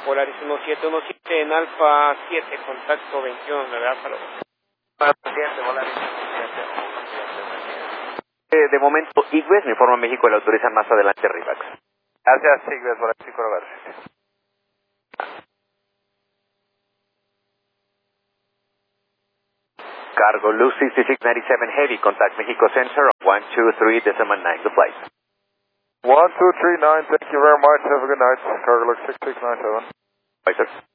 Polaris 1717 en Alfa 7, contacto 21, ¿verdad? Presidente, Polaris 17. De momento, Igwes, me informa México, le autorizan más adelante Rivax. Gracias, Igwes, Polaris 5 gracias. Cargo Lu 6697 Heavy, contact Mexico Center on 123.9 the flight. 1239, thank you very much, have a good night. Cargo Lu 6697. Bye, sir.